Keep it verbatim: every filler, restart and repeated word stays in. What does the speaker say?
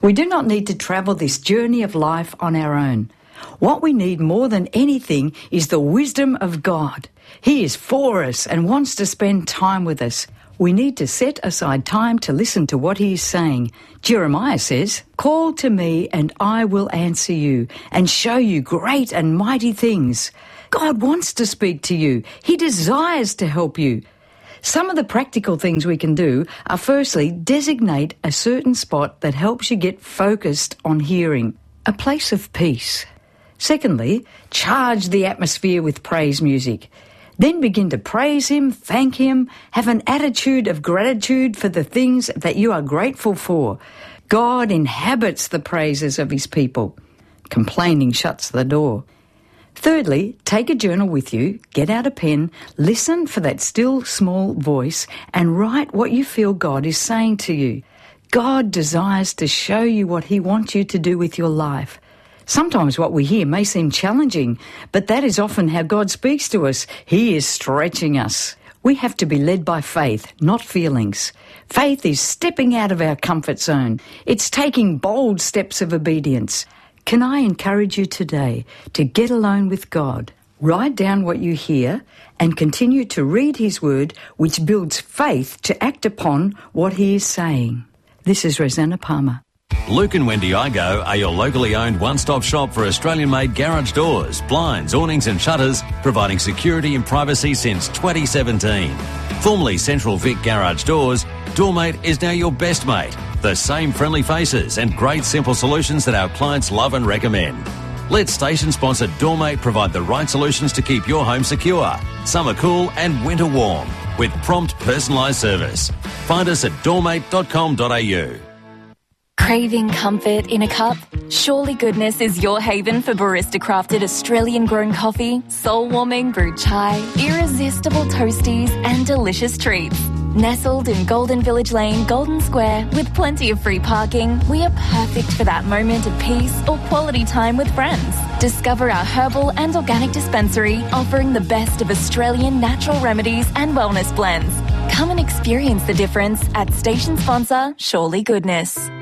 We do not need to travel this journey of life on our own. What we need more than anything is the wisdom of God. He is for us and wants to spend time with us. We need to set aside time to listen to what he is saying. Jeremiah says, "Call to me and I will answer you and show you great and mighty things." God wants to speak to you. He desires to help you. Some of the practical things we can do are, firstly, designate a certain spot that helps you get focused on hearing, a place of peace. Secondly, charge the atmosphere with praise music. Then begin to praise him, thank him, have an attitude of gratitude for the things that you are grateful for. God inhabits the praises of his people. Complaining shuts the door. Thirdly, take a journal with you, get out a pen, listen for that still small voice, and write what you feel God is saying to you. God desires to show you what he wants you to do with your life. Sometimes what we hear may seem challenging, but that is often how God speaks to us. He is stretching us. We have to be led by faith, not feelings. Faith is stepping out of our comfort zone. It's taking bold steps of obedience. Can I encourage you today to get alone with God? Write down what you hear and continue to read his word, which builds faith to act upon what he is saying. This is Rosanna Palmer. Luke and Wendy Igo are your locally owned one-stop shop for Australian-made garage doors, blinds, awnings and shutters, providing security and privacy since twenty seventeen. Formerly Central Vic Garage Doors, Doormate is now your best mate. The same friendly faces and great simple solutions that our clients love and recommend. Let station sponsor Doormate provide the right solutions to keep your home secure, summer cool and winter warm, with prompt personalised service. Find us at doormate dot com dot a u. Craving comfort in a cup? Surely Goodness is your haven for barista-crafted Australian-grown coffee, soul-warming brewed chai, irresistible toasties and delicious treats. Nestled in Golden Village Lane, Golden Square, with plenty of free parking, we are perfect for that moment of peace or quality time with friends. Discover our herbal and organic dispensary, offering the best of Australian natural remedies and wellness blends. Come and experience the difference at station sponsor Surely Goodness.